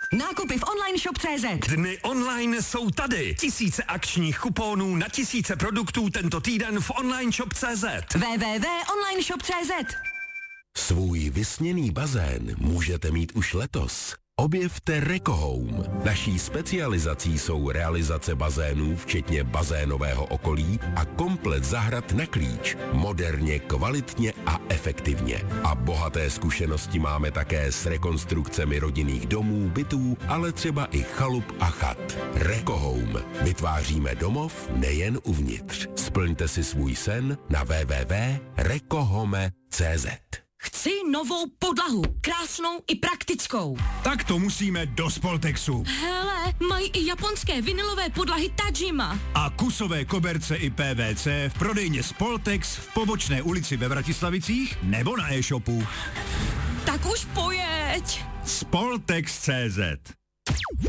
Nákupy v online shop.cz. Dny online jsou tady. Tisíce akčních kuponů na tisíce produktů tento týden v online shop.cz. www.onlineshop.cz. Svůj vysněný bazén můžete mít už letos. Objevte Rekohome. Naší specializací jsou realizace bazénů, včetně bazénového okolí a komplet zahrad na klíč. Moderně, kvalitně a efektivně. A bohaté zkušenosti máme také s rekonstrukcemi rodinných domů, bytů, ale třeba i chalup a chat. Rekohome. Vytváříme domov nejen uvnitř. Splňte si svůj sen na www.rekohome.cz. Chci novou podlahu, krásnou i praktickou. Tak to musíme do Spoltexu. Hele, mají i japonské vinylové podlahy Tajima. A kusové koberce i PVC v prodejně Spoltex v Pobočné ulici ve Vratislavicích nebo na e-shopu. Tak už pojeď. Spoltex.cz